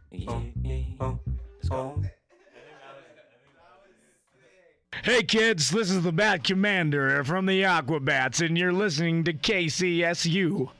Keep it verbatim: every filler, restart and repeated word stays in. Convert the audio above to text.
Yeah, yeah, yeah. Let's go. Hey kids, this is the Bat Commander from the Aquabats, and you're listening to K C S U.